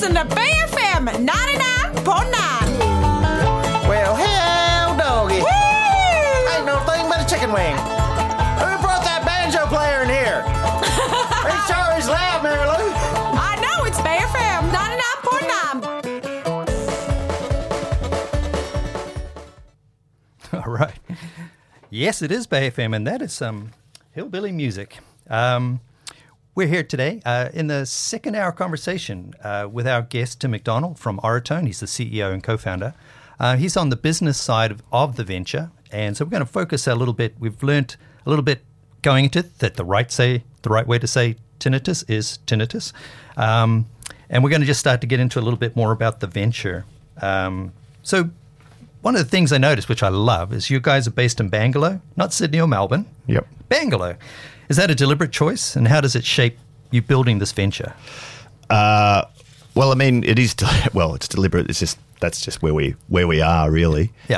listen to BFM 99.9. Well, hell, doggy. Woo! Ain't no thing but a chicken wing. Who brought that banjo player in here? He sure is loud, Mary Lou. I know it's BFM 99.9. All right. Yes, it is Bay FM, and that is some hillbilly music. We're here today in the second hour conversation with our guest, Tim McDonald from Auratone. He's the CEO and co-founder. He's on the business side of the venture, and so we're going to focus a little bit. We've learnt a little bit going into it that the right way to say tinnitus is tinnitus. And we're going to just start to get into a little bit more about the venture. So one of the things I noticed, which I love, is you guys are based in Bangalore, not Sydney or Melbourne. Yep. Bangalore. Is that a deliberate choice? And how does it shape you building this venture? Well, I mean, it is. It's deliberate. That's just where we are, really. Yeah.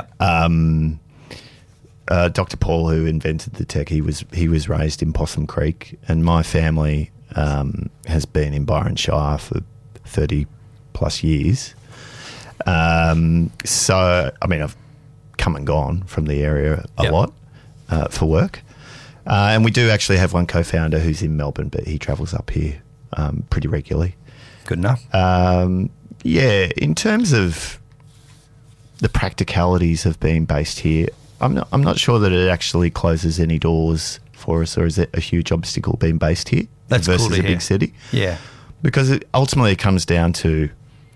Dr. Paul, who invented the tech, he was raised in Possum Creek, and my family has been in Byron Shire for 30 plus years. So, I mean, I've come and gone from the area a lot for work. And we do actually have one co-founder who's in Melbourne, but he travels up here pretty regularly. Good enough. In terms of the practicalities of being based here, I'm not sure that it actually closes any doors for us, or is it a huge obstacle being based here versus a big city? Yeah. Because it ultimately comes down to,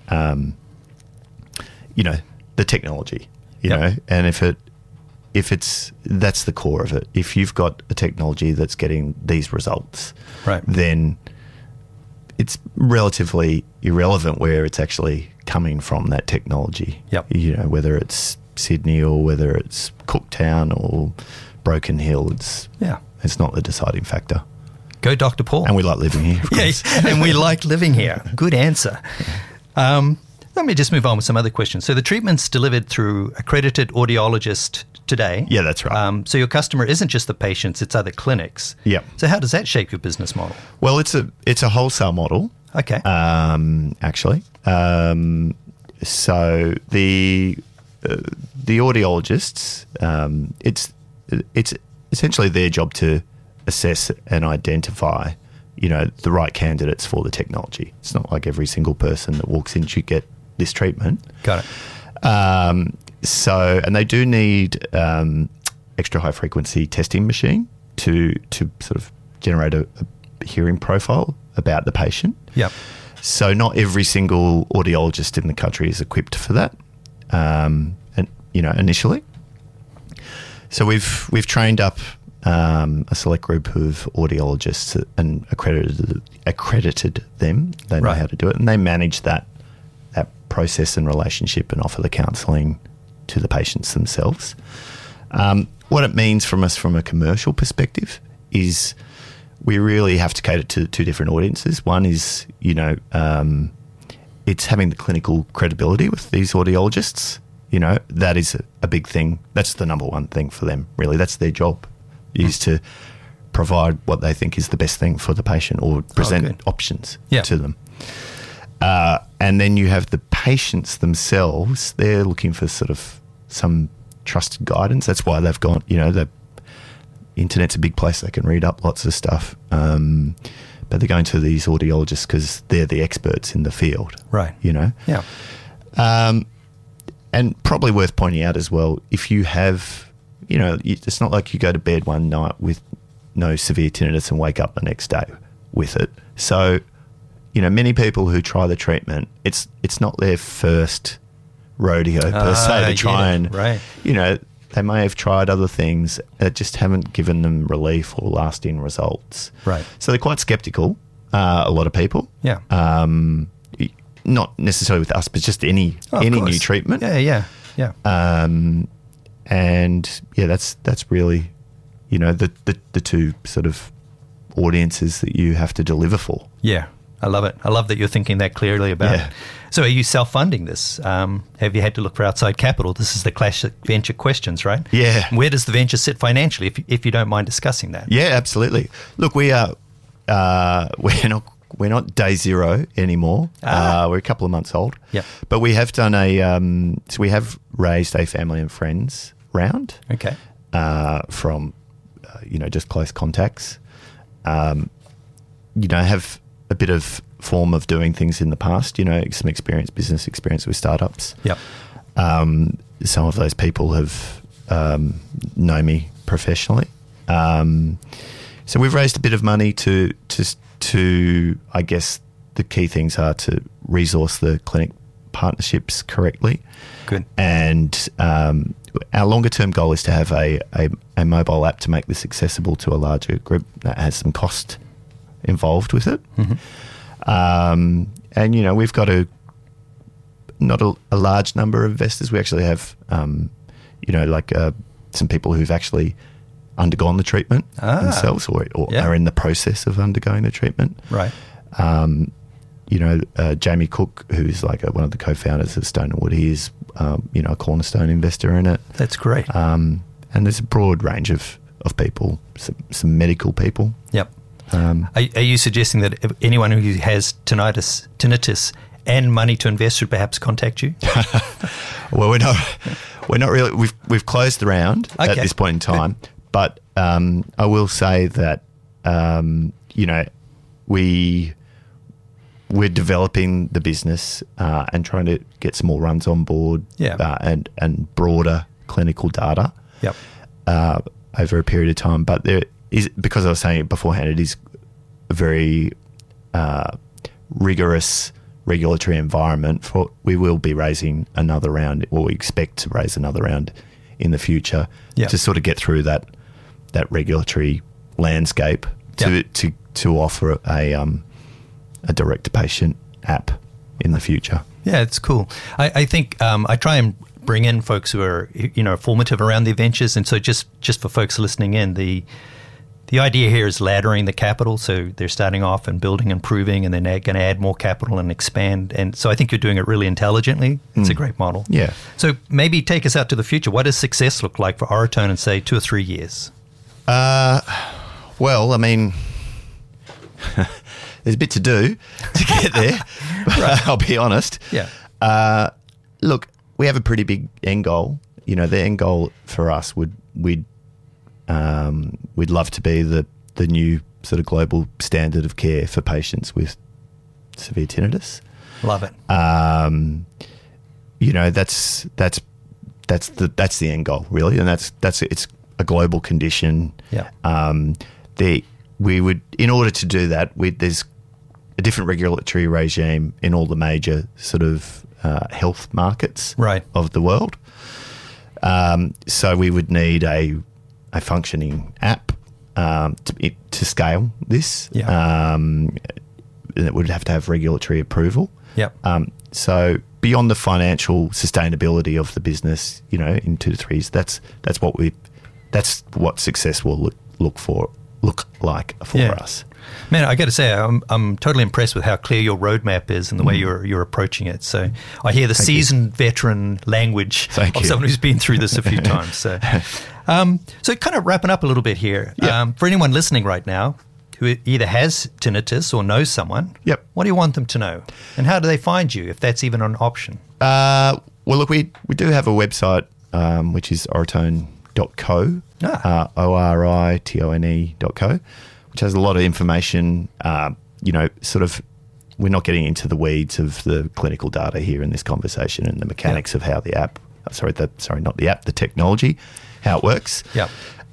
the technology, you know, and if it's that's the core of it. If you've got a technology that's getting these results, right, then it's relatively irrelevant where it's actually coming from, that technology. Yep. You know, whether it's Sydney or whether it's Cooktown or Broken Hill, it's not the deciding factor. Go Dr. Paul. And we like living here, of course. Yes, and we like living here. Good answer. Let me just move on with some other questions. So the treatment's delivered through accredited audiologist today. Yeah, that's right. So your customer isn't just the patients, it's other clinics. Yeah. So how does that shape your business model? Well, it's a wholesale model. Okay. Actually. So the audiologists, it's essentially their job to assess and identify, the right candidates for the technology. It's not like every single person that walks in should get this treatment. Got it. And they do need extra high frequency testing machine to sort of generate a hearing profile about the patient. Yep. So not every single audiologist in the country is equipped for that. Initially. So we've trained up a select group of audiologists and accredited them. They know how to do it, and they manage that process and relationship and offer the counselling to the patients themselves. What it means from a commercial perspective is we really have to cater to two different audiences. One is, it's having the clinical credibility with these audiologists. That is a big thing. That's the number one thing for them, really. That's their job, is to provide what they think is the best thing for the patient or present options to them. And then you have the patients themselves. They're looking for sort of some trusted guidance. That's why they've gone, the internet's a big place. They can read up lots of stuff. But they're going to these audiologists because they're the experts in the field. Right. Yeah. And probably worth pointing out as well, if you have, it's not like you go to bed one night with no severe tinnitus and wake up the next day with it. So, many people who try the treatment, it's not their first rodeo per se to try and, they may have tried other things that just haven't given them relief or lasting results. Right. So they're quite skeptical, a lot of people. Yeah. Not necessarily with us, but just any new treatment. Yeah. That's really, the two sort of audiences that you have to deliver for. Yeah, I love it. I love that you're thinking that clearly about it. So are you self-funding this? Have you had to look for outside capital? This is the classic venture questions, right? Yeah. Where does the venture sit financially, if you don't mind discussing that? Yeah, absolutely. Look, we're not we're not day zero anymore. We're a couple of months old. Yep. But we have done so we have raised a family and friends round. Okay. From, just close contacts. Have a bit of form of doing things in the past, some business experience with startups. Yep. Some of those people have know me professionally. So we've raised a bit of money to I guess the key things are to resource the clinic partnerships correctly. Good. And our longer term goal is to have a mobile app to make this accessible to a larger group that has some cost involved with it. Mm-hmm. And we've got not a large number of investors. We actually have some people who've actually undergone the treatment themselves or are in the process of undergoing the treatment. Right. Jamie Cook, who's one of the co-founders of Stone & Wood, he is a cornerstone investor in it. That's great. And there's a broad range of people, some medical people. Yep. Are you suggesting that if anyone who has tinnitus and money to invest should perhaps contact you? Well, we're not really. We've closed the round at this point in time, but I will say that we're developing the business and trying to get some more runs on board, and broader clinical data, over a period of time. But there is, because I was saying it beforehand, it is a very rigorous regulatory environment. We will be raising another round, or we expect to raise another round in the future to sort of get through that regulatory landscape to offer a direct-to-patient app in the future. Yeah, it's cool. I think I try and bring in folks who are formative around the ventures, and so just for folks listening in, the idea here is laddering the capital. So they're starting off and building and proving, and then they're going to add more capital and expand. And so I think you're doing it really intelligently. It's a great model. Yeah. So maybe take us out to the future. What does success look like for Auratone in, say, 2 or 3 years? Well, I mean, there's a bit to do to get there. I'll be honest. Yeah. Look, we have a pretty big end goal. The end goal for us we'd love to be the new sort of global standard of care for patients with severe tinnitus. Love it. That's the end goal, really, and that's it's a global condition. Yeah. We would, in order to do that, there's a different regulatory regime in all the major sort of health markets of the world. So we would need a functioning app to scale this. Yeah. It would have to have regulatory approval. Yep. So beyond the financial sustainability of the business, in 2 to 3 years, that's what success will look like for us. Man, I got to say, I'm totally impressed with how clear your roadmap is and the way you're approaching it. So I hear the seasoned veteran language of someone who's been through this a few times. So, so kind of wrapping up a little bit here. Yep. For anyone listening right now who either has tinnitus or knows someone, what do you want them to know? And how do they find you, if that's even an option? Well, look, we do have a website, which is oratone.co, oritone.co, which has a lot of information, sort of, we're not getting into the weeds of the clinical data here in this conversation and the mechanics of how the app, not the app, the technology, how it works. Yeah.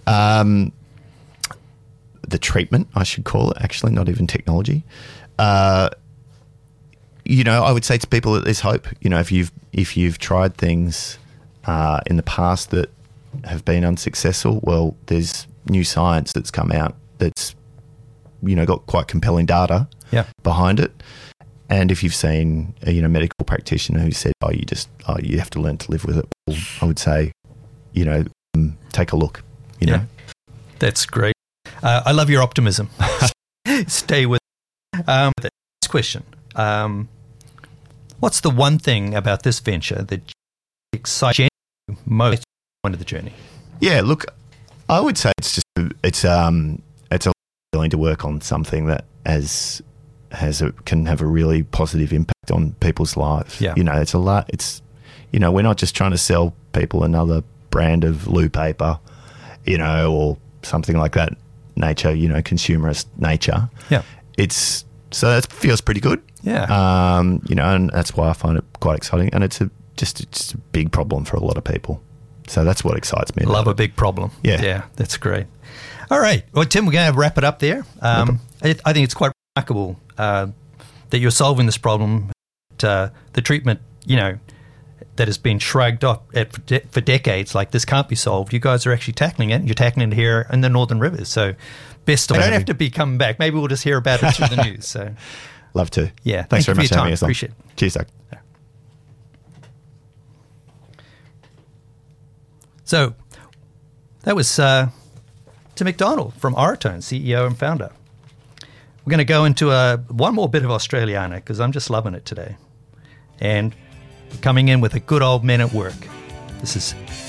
The treatment, I should call it, actually, not even technology. I would say to people that there's hope. If you've tried things in the past that have been unsuccessful, well, there's new science that's come out that's got quite compelling data behind it. And if you've seen a medical practitioner who said, you have to learn to live with it, well, I would say, take a look. That's great. I love your optimism. Stay with the next question. What's the one thing about this venture that excites you most at the point of the journey? Yeah, look, I would say it's a willing to work on something that has can have a really positive impact on people's lives. Yeah. You know, it's a lot. It's, you know, we're not just trying to sell people another brand of loo paper, you know, or something like that nature, you know, consumerist nature. Yeah. So that feels pretty good. Yeah. You know, and that's why I find it quite exciting. And it's just a big problem for a lot of people. So that's what excites me. Love about a big problem. Yeah. Yeah, that's great. All right. Well, Tim, we're going to wrap it up there. I think it's quite remarkable that you're solving this problem. The treatment, you know, that has been shrugged off for decades, like this can't be solved. You guys are actually tackling it. You're tackling it here in the Northern Rivers. So best of it. I don't have to be coming back. Maybe we'll just hear about it through the news. So Love to. Yeah. Thanks very much for for your having time. us on. Appreciate it. Cheers, Doug. So that was Tim McDonald from Auratone, CEO and founder. We're going to go into one more bit of Australiana because I'm just loving it today. And coming in with a good old Men at Work. This is